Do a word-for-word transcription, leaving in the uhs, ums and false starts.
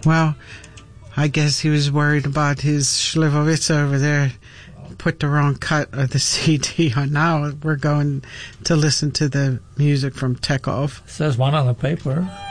Well, I guess he was worried about his Slivovitz over there. Put the wrong cut of the C D on. Now we're going to listen to the music from Tekov. Says one on the paper.